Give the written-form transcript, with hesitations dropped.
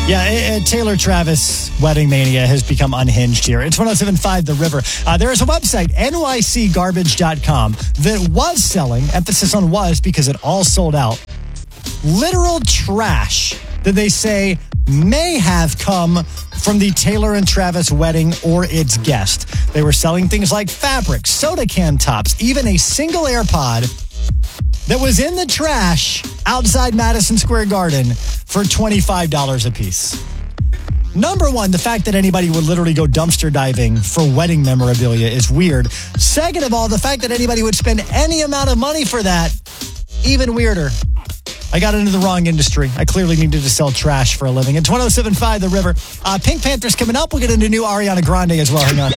Yeah, Taylor Travis wedding mania has become unhinged here. It's 107.5 The River. There is a website, nycgarbage.com, that was selling, emphasis on was because it all sold out, literal trash that they say may have come from the Taylor and Travis wedding or its guest. They were selling things like fabric, soda can tops, even a single AirPod that was in the trash outside Madison Square Garden for $25 a piece. Number one, the fact that anybody would literally go dumpster diving for wedding memorabilia is weird. Second of all, the fact that anybody would spend any amount of money for that, even weirder. I got into the wrong industry. I clearly needed to sell trash for a living. It's 107.5 The River. Pink Panther's coming up. We'll get into new Ariana Grande as well. Hang on.